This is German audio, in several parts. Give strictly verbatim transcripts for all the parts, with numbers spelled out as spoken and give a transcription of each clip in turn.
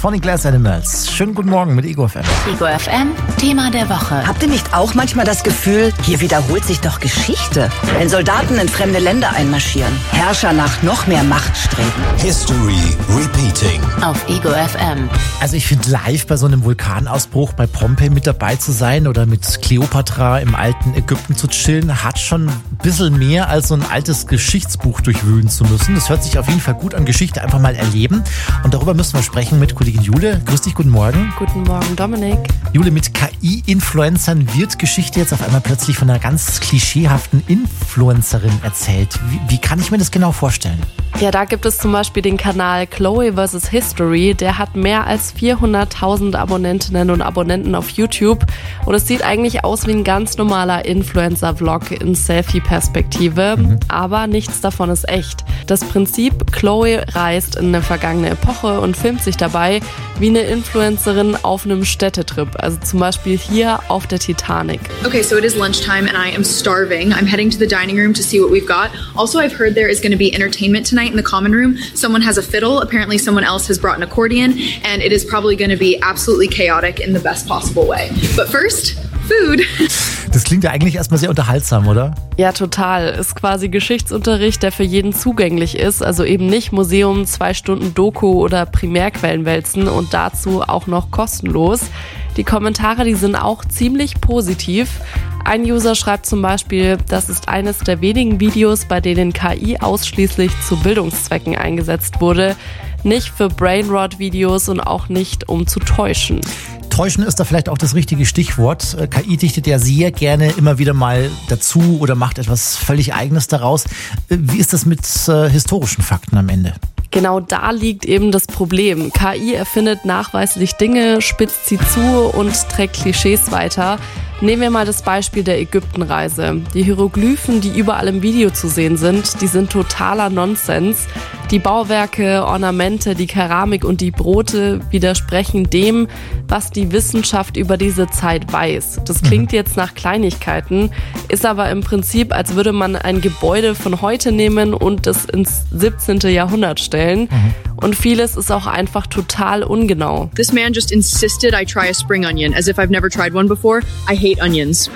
Tony Glass Animals. Schönen guten Morgen mit Ego F M. Ego F M, Thema der Woche. Habt ihr nicht auch manchmal das Gefühl, hier wiederholt sich doch Geschichte? Wenn Soldaten in fremde Länder einmarschieren, Herrscher nach noch mehr Macht streben. History repeating. Auf Ego F M. Also ich finde, live bei so einem Vulkanausbruch bei Pompeji mit dabei zu sein oder mit Kleopatra im alten Ägypten zu chillen, hat schon ein bisschen mehr als so ein altes Geschichtsbuch durchwühlen zu müssen. Das hört sich auf jeden Fall gut an, Geschichte einfach mal erleben. Und darüber müssen wir sprechen mit Kollegin Jule. Grüß dich, guten Morgen. Guten Morgen, Dominik. Jule, mit K I-Influencern wird Geschichte jetzt auf einmal plötzlich von einer ganz klischeehaften Influencerin erzählt. Wie, wie kann ich mir das genau vorstellen? Ja, da gibt es zum Beispiel den Kanal Chloe versus. History. Der hat mehr als vierhunderttausend Abonnentinnen und Abonnenten auf YouTube. Und es sieht eigentlich aus wie ein ganz normaler Influencer-Vlog in Selfie-Perspektive. Mhm. Aber nichts davon ist echt. Das Prinzip: Chloe reist in eine vergangene Epoche und filmt sich dabei wie eine Influencerin auf einem Städtetrip. Also zum Beispiel hier auf der Titanic. Okay, so it is lunchtime and I am starving. I'm heading to the dining room to see what we've got. Also, I've heard there is going to be entertainment tonight in the common room. Someone has a fiddle. Apparently someone else has brought an accordion. And it is probably going to be absolutely chaotic in the best possible way. But first, food. Das klingt ja eigentlich erstmal sehr unterhaltsam, oder? Ja, total. Ist quasi Geschichtsunterricht, der für jeden zugänglich ist. Also eben nicht Museum, zwei Stunden Doku oder Primärquellen wälzen und dazu auch noch kostenlos. Die Kommentare, die sind auch ziemlich positiv. Ein User schreibt zum Beispiel, das ist eines der wenigen Videos, bei denen K I ausschließlich zu Bildungszwecken eingesetzt wurde. Nicht für Brainrot-Videos und auch nicht, um zu täuschen. Täuschen ist da vielleicht auch das richtige Stichwort. K I dichtet ja sehr gerne immer wieder mal dazu oder macht etwas völlig Eigenes daraus. Wie ist das mit äh, historischen Fakten am Ende? Genau da liegt eben das Problem. K I erfindet nachweislich Dinge, spitzt sie zu und trägt Klischees weiter. Nehmen wir mal das Beispiel der Ägyptenreise. Die Hieroglyphen, die überall im Video zu sehen sind, die sind totaler Nonsens. Die Bauwerke, Ornamente, die Keramik und die Brote widersprechen dem, was die Wissenschaft über diese Zeit weiß. Das klingt jetzt nach Kleinigkeiten, ist aber im Prinzip, als würde man ein Gebäude von heute nehmen und es ins siebzehnten Jahrhundert stellen. Mhm. Und vieles ist auch einfach total ungenau. This man just insisted I try a spring onion, as if I've never tried one before. I hate onions.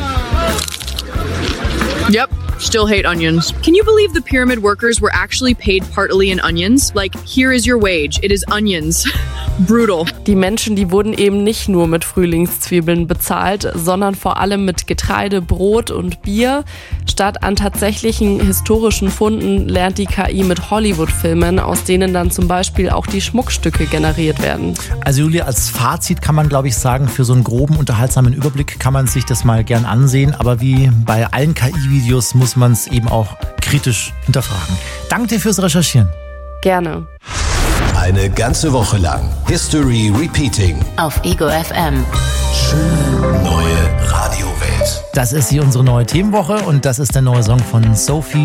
Yep. Still hate onions. Can you believe the pyramid workers were actually paid partly in onions? Like, here is your wage. It is onions. Brutal. Die Menschen, die wurden eben nicht nur mit Frühlingszwiebeln bezahlt, sondern vor allem mit Getreide, Brot und Bier. Statt an tatsächlichen historischen Funden lernt die K I mit Hollywood-Filmen, aus denen dann zum Beispiel auch die Schmuckstücke generiert werden. Also Julia, als Fazit kann man, glaube ich, sagen, für so einen groben, unterhaltsamen Überblick kann man sich das mal gern ansehen. Aber wie bei allen K I-Videos muss man es eben auch kritisch hinterfragen. Danke dir fürs Recherchieren. Gerne. Eine ganze Woche lang History repeating. Auf Ego F M. Schöne neue Radiowelt. Das ist hier unsere neue Themenwoche und das ist der neue Song von Sophie